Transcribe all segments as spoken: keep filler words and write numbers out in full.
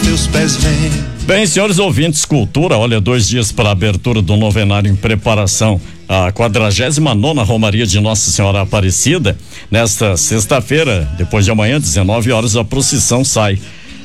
teus pés vêm. Bem, senhores ouvintes, cultura, olha, dois dias para a abertura do novenário em preparação à quadragésima nona Romaria de Nossa Senhora Aparecida. Nesta sexta-feira, depois de amanhã, dezenove horas, a procissão sai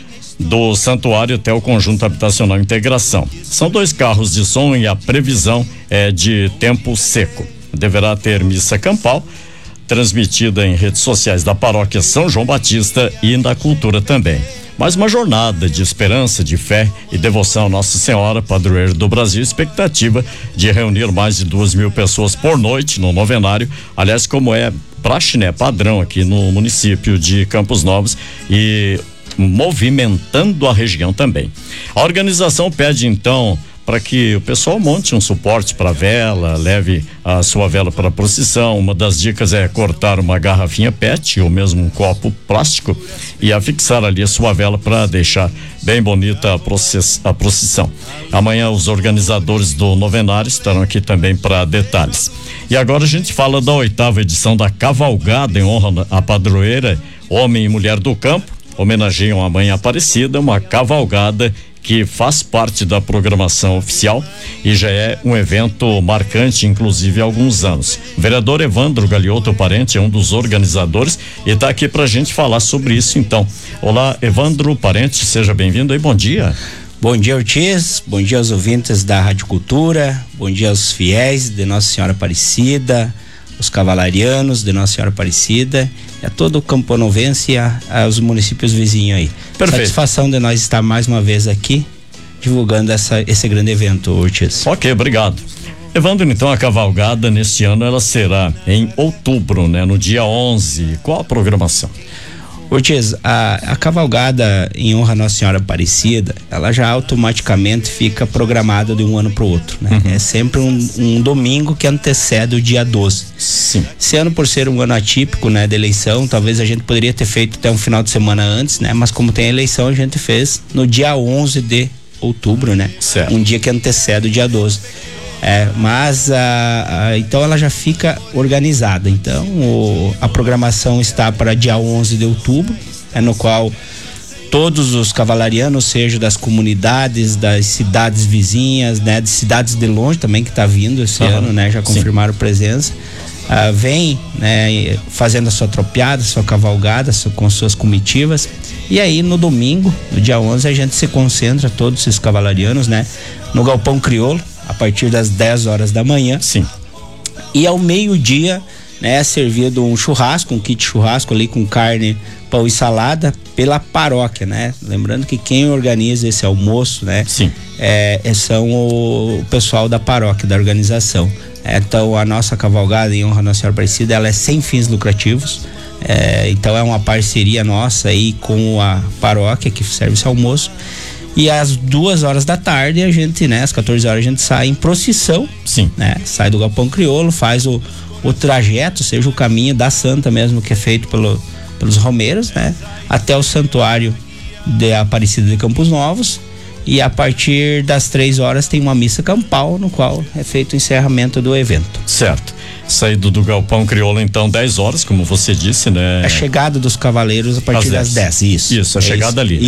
do santuário até o conjunto habitacional Integração. São dois carros de som e a previsão é de tempo seco. Deverá ter missa campal, transmitida em redes sociais da paróquia São João Batista e da cultura também. Mais uma jornada de esperança, de fé e devoção a Nossa Senhora, padroeira do Brasil, expectativa de reunir mais de duas mil pessoas por noite no novenário, aliás, como é praxe, né, padrão aqui no município de Campos Novos e movimentando a região também. A organização pede então para que o pessoal monte um suporte para vela, leve a sua vela para a procissão. Uma das dicas é cortar uma garrafinha P E T ou mesmo um copo plástico e afixar ali a sua vela para deixar bem bonita a, process, a procissão. Amanhã os organizadores do novenário estarão aqui também para detalhes. E agora a gente fala da oitava edição da Cavalgada em honra à padroeira, homem e mulher do campo, homenageiam a Mãe Aparecida, uma cavalgada que faz parte da programação oficial e já é um evento marcante, inclusive há alguns anos. O vereador Evandro Galiotto Parente é um dos organizadores e está aqui para a gente falar sobre isso então. Olá, Evandro Parente, seja bem-vindo e bom dia. Bom dia, Ortiz, bom dia aos ouvintes da Rádio Cultura, bom dia aos fiéis de Nossa Senhora Aparecida, os cavalarianos de Nossa Senhora Aparecida, e a todo o camponovense e a, aos municípios vizinhos aí. Perfeito. Satisfação de nós estar mais uma vez aqui divulgando essa, esse grande evento, Ortiz. Ok, obrigado. Evandro, então a cavalgada neste ano ela será em outubro, né? No dia onze. Qual a programação? Ortiz, a, a cavalgada em honra a Nossa Senhora Aparecida, ela já automaticamente fica programada de um ano para o outro, né? Uhum. É sempre um, um domingo que antecede o dia doze. Sim. Esse ano, por ser um ano atípico, né, de eleição, talvez a gente poderia ter feito até um final de semana antes, né? Mas como tem eleição, a gente fez no dia onze de outubro, né? Certo. Um dia que antecede o dia doze. É, mas a, a, então ela já fica organizada. Então o, a programação está para dia onze de outubro, é, no qual todos os cavalarianos, seja das comunidades, das cidades vizinhas, né, de cidades de longe também que está vindo esse uhum. ano, né, já confirmaram Sim. presença. Uh, vem, né, fazendo a sua tropeada, sua cavalgada, sua, com suas comitivas. E aí no domingo, no dia onze, a gente se concentra, todos esses cavalarianos, né, no Galpão Crioulo, a partir das dez horas da manhã. Sim. E ao meio-dia, né, é servido um churrasco, um kit churrasco ali com carne, pão e salada pela paróquia, né? Lembrando que quem organiza esse almoço, né? Sim. É, são o, o pessoal da paróquia, da organização. É, então a nossa cavalgada em honra a Nossa Senhora Aparecida, ela é sem fins lucrativos. É, então é uma parceria nossa aí com a paróquia que serve esse almoço. E às duas horas da tarde a gente, né, às quatorze horas a gente sai em procissão. Sim. Né? Sai do Galpão Crioulo, faz o, o trajeto, seja o caminho da Santa mesmo, que é feito pelo, pelos romeiros, né? Até o santuário de Aparecida de Campos Novos. E a partir das três horas tem uma missa campal, no qual é feito o encerramento do evento. Certo. Saído do Galpão Crioulo, então, dez horas, como você disse, né? A chegada dos cavaleiros a partir das dez, isso. Isso, a é chegada isso. ali.